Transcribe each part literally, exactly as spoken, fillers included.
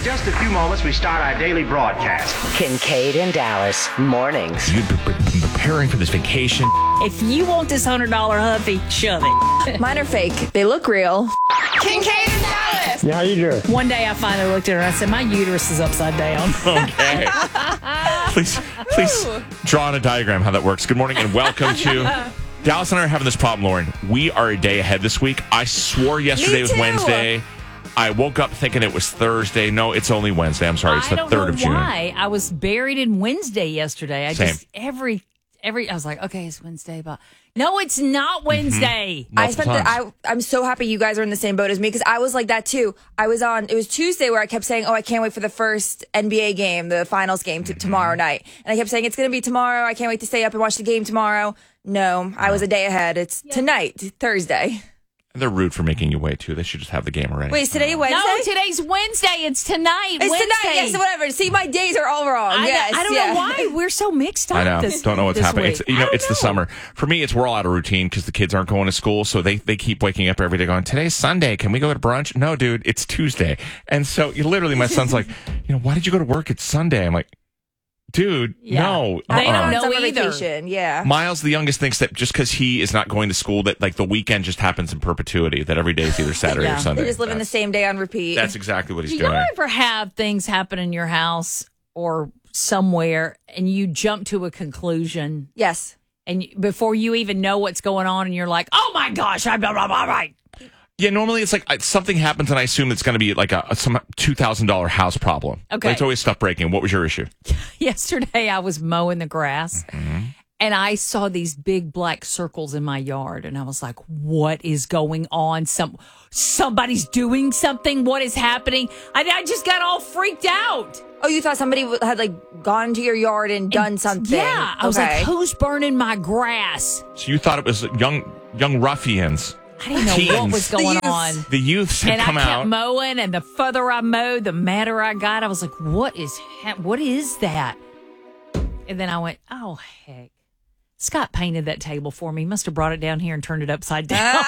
just a few moments, we start our daily broadcast. Kincaid and Dallas, mornings. You've been preparing for this vacation. If you want this one hundred dollar huffy, shove it. Mine are fake. They look real. Kincaid and Dallas. Yeah, how you doing? One day I finally looked at her and I said, my uterus is upside down. Okay. please, please draw on a diagram how that works. Good morning and welcome to... Dallas and I are having this problem, Lauren. We are a day ahead this week. I swore yesterday was Wednesday. I woke up thinking it was Thursday. No, it's only Wednesday. I'm sorry. It's the third of June. Why? I was buried in Wednesday yesterday. I Same. just every every I was like, okay, it's Wednesday, but no, it's not Wednesday. Mm-hmm. I spent the, I I'm so happy you guys are in the same boat as me because I was like that too. I was on it was Tuesday where I kept saying, "Oh, I can't wait for the first N B A game, the finals game t- tomorrow night." And I kept saying it's going to be tomorrow. I can't wait to stay up and watch the game tomorrow. No, I was a day ahead. It's yeah. tonight, Thursday. They're rude for making you wait, too. They should just have the game already. Wait, is today Wednesday? No, today's Wednesday. It's tonight. It's Wednesday. tonight. Yes, whatever. See, my days are all wrong. I, yes, I don't yeah. know why we're so mixed up. I know. This, don't know what's this happening. Week. It's, you know, it's know. the summer. For me, it's we're all out of routine because the kids aren't going to school. So they, they keep waking up every day going, today's Sunday. Can we go to brunch? No, dude, it's Tuesday. And so you literally, my son's like, you know, why did you go to work? It's Sunday. I'm like, dude, yeah. no. They uh-uh. don't know summer either. Vacation. Yeah. Miles, the youngest, thinks that just because he is not going to school, that like the weekend just happens in perpetuity, that every day is either Saturday yeah. or Sunday. They just living the same day on repeat. That's exactly what he's Do doing. you ever have things happen in your house or somewhere and you jump to a conclusion? Yes. And you, before you even know what's going on, and you're like, oh my gosh, I'm blah, blah, blah, right. Yeah, normally it's like uh, something happens and I assume it's going to be like a, a some two thousand dollars house problem. Okay. Like, it's always stuff breaking. What was your issue? Yesterday I was mowing the grass mm-hmm. and I saw these big black circles in my yard and I was like, what is going on? Some Somebody's doing something. What is happening? I, I just got all freaked out. Oh, you thought somebody had like gone into your yard and done and, something? Yeah. I was okay. like, who's burning my grass? So you thought it was young young ruffians. I didn't know Teens. what was going the on. The youths had and come I kept out. mowing, and the further I mowed, the madder I got. I was like, what is ha- what is that? And then I went, oh, heck. Scott painted that table for me. Must have brought it down here and turned it upside down.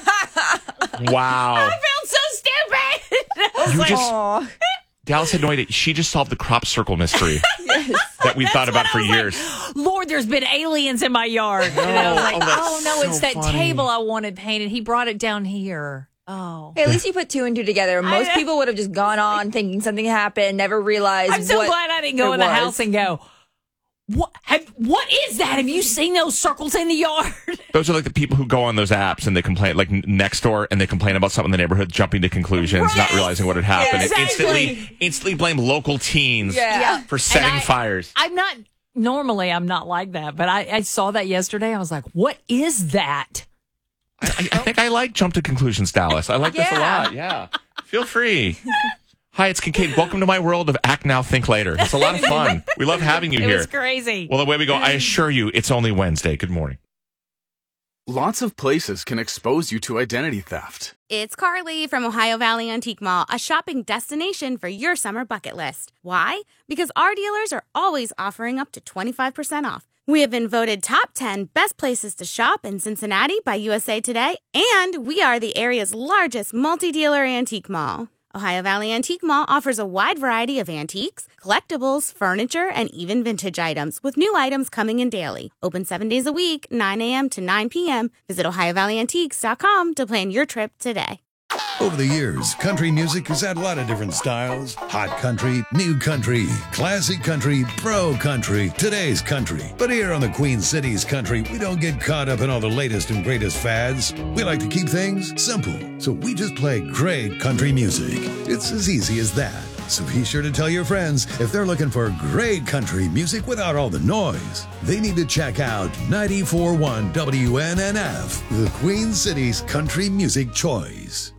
Wow. I felt so stupid. I was You like, just, Aw. Dallas had no idea. She just solved the crop circle mystery that we've thought about for I was years. like, Lord, there's been aliens in my yard. And I was like, Oh, that's oh, no, it's so that funny. table I wanted painted. He brought it down here. Oh. Hey, at least you put two and two together. Most I- people would have just gone on thinking something happened, never realized. I'm so what glad I didn't go it in the was. house and go, what have, what is that? Have you seen those circles in the yard? Those are like the people who go on those apps and they complain, like next door, and they complain about something in the neighborhood, jumping to conclusions, Right. not realizing what had happened, Yeah, and exactly. instantly, instantly blame local teens Yeah. Yeah. for setting And I- fires. I'm not, normally I'm not like that, but I, I saw that yesterday. I was like, what is that? I, I think I like jump to conclusions, Dallas. I like this a Yeah. lot. Yeah. Feel free. Hi, it's Kincaid. Welcome to my world of act now, think later. It's a lot of fun. We love having you It here. was crazy. Well, away we go. I assure you, it's only Wednesday. Good morning. Lots of places can expose you to identity theft. It's Carly from Ohio Valley Antique Mall, a shopping destination for your summer bucket list. Why? Because our dealers are always offering up to twenty-five percent off. We have been voted top ten best places to shop in Cincinnati by U S A Today, and we are the area's largest multi-dealer antique mall. Ohio Valley Antique Mall offers a wide variety of antiques, collectibles, furniture, and even vintage items, with new items coming in daily. Open seven days a week, nine a.m. to nine p.m. Visit ohio valley antiques dot com to plan your trip today. Over the years, country music has had a lot of different styles. Hot country, new country, classic country, pro country, today's country. But here on the Queen City's Country, we don't get caught up in all the latest and greatest fads. We like to keep things simple, so we just play great country music. It's as easy as that. So be sure to tell your friends if they're looking for great country music without all the noise. They need to check out ninety-four point one W N N F, the Queen City's country music choice.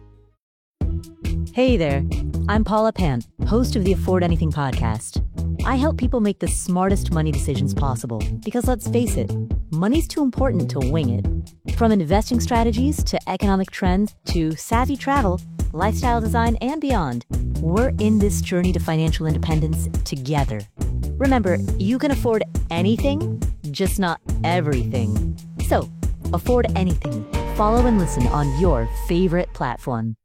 Hey there, I'm Paula Pant, host of the Afford Anything podcast. I help people make the smartest money decisions possible because, let's face it, money's too important to wing it. From investing strategies to economic trends to savvy travel, lifestyle design, and beyond, we're in this journey to financial independence together. Remember, you can afford anything, just not everything. So, afford anything. Follow and listen on your favorite platform.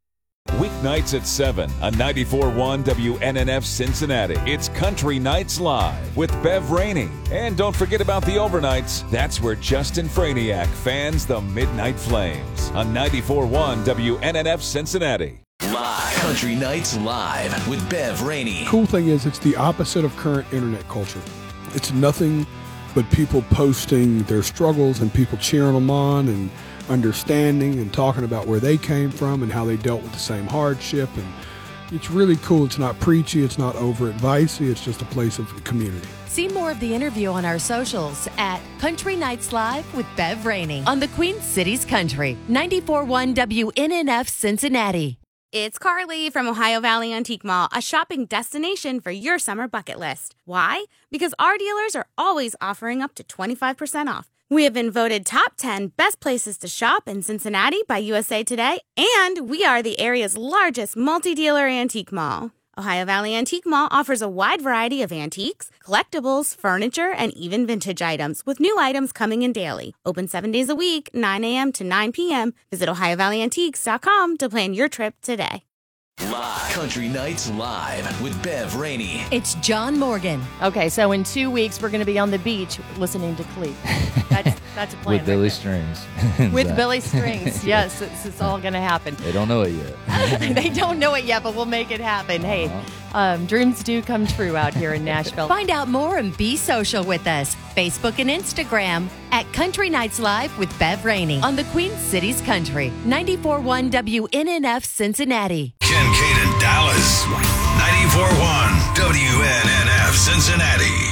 Weeknights at seven on ninety-four point one W N N F Cincinnati. It's Country Nights Live with Bev Rainey. And don't forget about the overnights. That's where Justin Franiak fans the Midnight Flames on ninety-four point one W N N F Cincinnati. Live. Country Nights Live with Bev Rainey. Cool thing is it's the opposite of current internet culture. It's nothing but people posting their struggles and people cheering them on and understanding and talking about where they came from and how they dealt with the same hardship. And it's really cool. It's not preachy. It's not over advicey. It's just a place of community. See more of the interview on our socials at Country Nights Live with Bev Rainey on the Queen Cities Country, ninety-four point one W N N F Cincinnati. It's Carly from Ohio Valley Antique Mall, a shopping destination for your summer bucket list. Why? Because our dealers are always offering up to twenty-five percent off. We have been voted top ten best places to shop in Cincinnati by U S A Today, and we are the area's largest multi-dealer antique mall. Ohio Valley Antique Mall offers a wide variety of antiques, collectibles, furniture, and even vintage items, with new items coming in daily. Open seven days a week, nine a.m. to nine p.m. Visit ohio valley antiques dot com to plan your trip today. Live. Country Nights Live with Bev Rainey. It's John Morgan. Okay, so in two weeks, we're going to be on the beach listening to Cleek. That's, that's a plan. With Billy Strings. With Billy Strings. Yes, it's, it's all going to happen. They don't know it yet. They don't know it yet, but we'll make it happen. Hey, um, dreams do come true out here in Nashville. Find out more and be social with us. Facebook and Instagram at Country Nights Live with Bev Rainey on the Queen Cities Country, ninety-four point one W N N F Cincinnati. Kincaid and Dallas, ninety-four point one W N N F Cincinnati.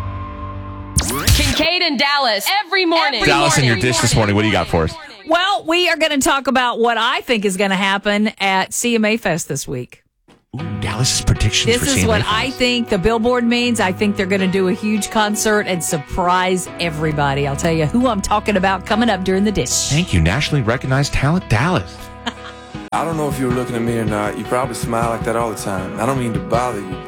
Kincaid and Dallas every morning. Every Dallas, morning. In your dish this morning, what do you got for us? Well, we are going to talk about what I think is going to happen at C M A Fest this week. Ooh, Dallas's predictions This for is C M A what Fest. I think the billboard means. I think they're going to do a huge concert and surprise everybody. I'll tell you who I'm talking about coming up during the dish. Thank you, nationally recognized talent, Dallas. I don't know if you were looking at me or not. You probably smile like that all the time. I don't mean to bother you, but